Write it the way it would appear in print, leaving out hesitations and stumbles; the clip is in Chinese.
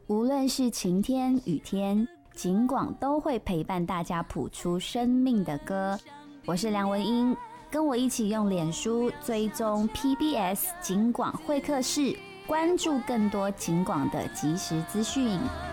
无论是晴天雨天，警广都会陪伴大家谱出生命的歌。我是梁文音，跟我一起用脸书追踪 PBS 警广会客室，关注更多警广的即时资讯。